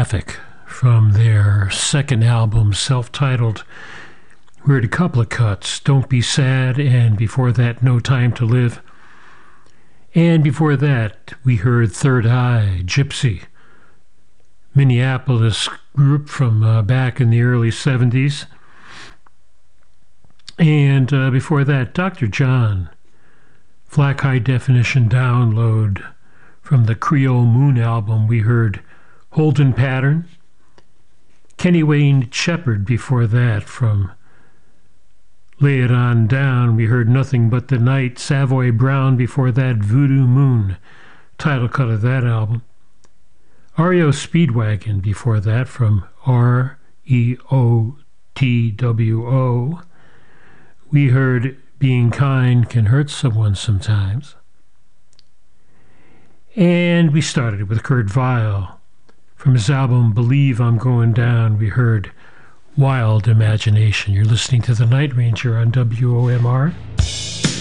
Traffic from their second album, self-titled. We heard a couple of cuts, Don't Be Sad, and before that, No Time to Live. And before that, we heard Third Eye, Gypsy, Minneapolis group from back in the early 70s. And before that, Dr. John, FLAC High Definition Download. From the Creole Moon album, we heard Holden Pattern. Kenny Wayne Shepherd before that. From Lay It On Down, we heard Nothing But the Night. Savoy Brown before that, Voodoo Moon, title cut of that album. REO Speedwagon before that, from REOTWO. We heard Being Kind Can Hurt Someone Sometimes. And we started with Kurt Vile. From his album Believe I'm Going Down, we heard Wild Imagination. You're listening to The Night Ranger on WOMR.